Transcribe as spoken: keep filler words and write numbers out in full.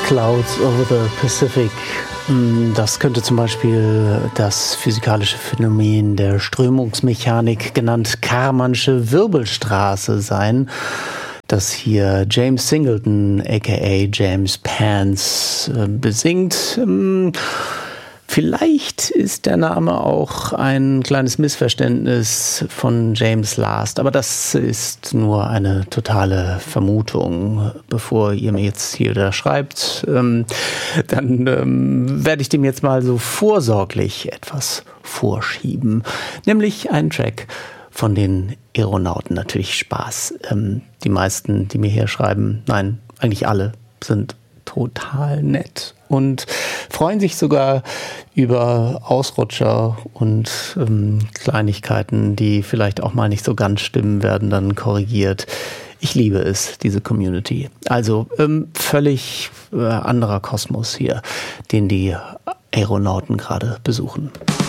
Clouds over the Pacific. Das könnte zum Beispiel das physikalische Phänomen der Strömungsmechanik, genannt Karmansche Wirbelstraße, sein, das hier James Singleton aka James Pants besingt. Vielleicht ist der Name auch ein kleines Missverständnis von James Last, aber das ist nur eine totale Vermutung. Bevor ihr mir jetzt hier wieder schreibt, ähm, dann ähm, werde ich dem jetzt mal so vorsorglich etwas vorschieben, nämlich einen Track von den Aeronauten. Natürlich Spaß. Ähm, die meisten, die mir hier schreiben, nein, eigentlich alle, sind total nett und freuen sich sogar über Ausrutscher und ähm, Kleinigkeiten, die vielleicht auch mal nicht so ganz stimmen, werden dann korrigiert. Ich liebe es, diese Community. Also ähm, völlig äh, anderer Kosmos hier, den die Aeronauten gerade besuchen.